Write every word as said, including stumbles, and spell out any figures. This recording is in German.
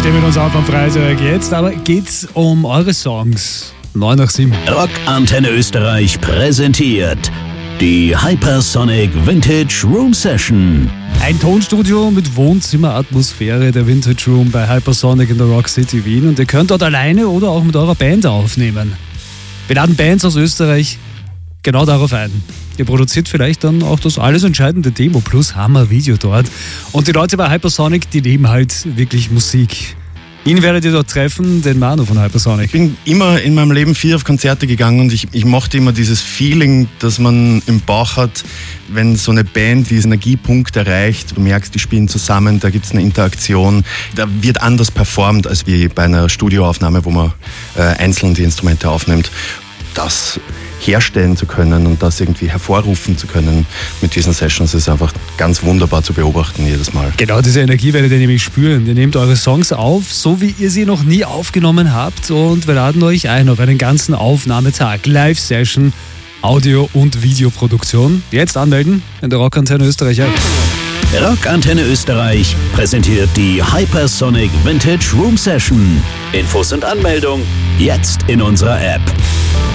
stimmen uns auf am Freitag. Jetzt aber geht's um eure Songs. neun nach sieben. Rock Antenne Österreich präsentiert die Hypersonic Vintage Room Session. Ein Tonstudio mit Wohnzimmeratmosphäre, der Vintage Room bei Hypersonic in der Rock City Wien. Und ihr könnt dort alleine oder auch mit eurer Band aufnehmen. Wir laden Bands aus Österreich genau darauf ein. Ihr produziert vielleicht dann auch das alles entscheidende Demo plus Hammer-Video dort. Und die Leute bei Hypersonic, die nehmen halt wirklich Musik. Ihn werdet ihr dort treffen, den Manu von Hypersonic. Ich bin immer in meinem Leben viel auf Konzerte gegangen und ich, ich mochte immer dieses Feeling, das man im Bauch hat, wenn so eine Band diesen Energiepunkt erreicht. Du merkst, die spielen zusammen, da gibt es eine Interaktion. Da wird anders performt als wie bei einer Studioaufnahme, wo man äh, einzeln die Instrumente aufnimmt. Das herstellen zu können und das irgendwie hervorrufen zu können mit diesen Sessions ist einfach ganz wunderbar zu beobachten jedes Mal. Genau, diese Energie werdet ihr nämlich spüren. Ihr nehmt eure Songs auf, so wie ihr sie noch nie aufgenommen habt und wir laden euch ein auf einen ganzen Aufnahmetag. Live-Session, Audio- und Videoproduktion. Jetzt anmelden in der Rock Antenne Österreich. Rock Antenne Österreich präsentiert die Hypersonic Vintage Room Session. Infos und Anmeldung jetzt in unserer App.